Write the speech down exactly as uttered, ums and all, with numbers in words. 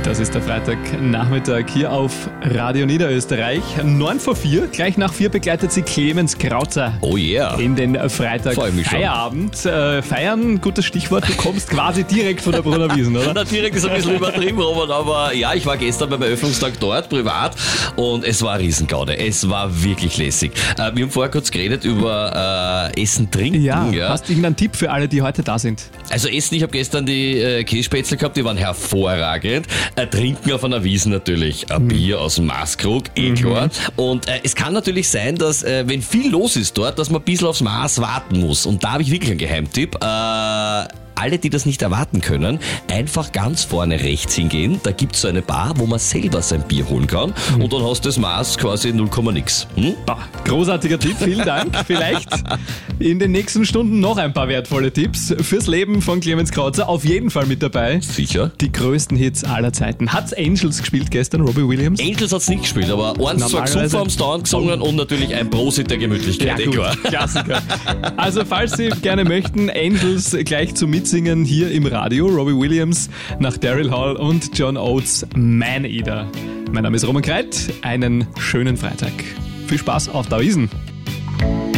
Das ist der Freitagnachmittag hier auf Radio Niederösterreich. neun vor vier, gleich nach vier begleitet sie Clemens Krauzer. Oh yeah. In den Freitag Feierabend. Äh, feiern, gutes Stichwort, du kommst quasi direkt von der Brunner Wiesn, oder? Na, direkt ist ein bisschen übertrieben, Robert, aber ja, ich war gestern beim Eröffnungstag dort, privat, und es war eine Riesengaude. Es war wirklich lässig. Äh, wir haben vorher kurz geredet über äh, Essen, Trinken. Ja, ja, hast du irgendeinen Tipp für alle, die heute da sind? Also Essen, ich habe gestern die äh, Kässpätzle gehabt, die waren hervorragend. Äh, trinken auf einer Wiesn natürlich ein mhm. Bier aus dem Maßkrug, eh klar. Mhm. Und äh, es kann natürlich sein, dass äh, wenn viel los ist dort, dass man ein bisschen aufs Maß warten muss. Und da habe ich wirklich einen Geheimtipp. Äh, Alle, die das nicht erwarten können, einfach ganz vorne rechts hingehen. Da gibt es so eine Bar, wo man selber sein Bier holen kann. Mhm. Und dann hast du das Maß quasi null Komma nix. Hm? Großartiger Tipp, vielen Dank. Vielleicht in den nächsten Stunden noch ein paar wertvolle Tipps fürs Leben von Clemens Krauzer. Auf jeden Fall mit dabei. Sicher. Die größten Hits aller Zeiten. Hat's Angels gespielt gestern, Robbie Williams? Angels hat's nicht gespielt, aber eins, zwei gesungen, haben Down gesungen und natürlich ein Prosit der Gemütlichkeit. Ja, gut. Klassiker. Also falls Sie gerne möchten, Angels gleich zum Mitsingen hier im Radio. Robbie Williams nach Daryl Hall und John Oates, Man Eater. Mein Name ist Roman Kreit. Einen schönen Freitag. Viel Spaß auf der Wiesn.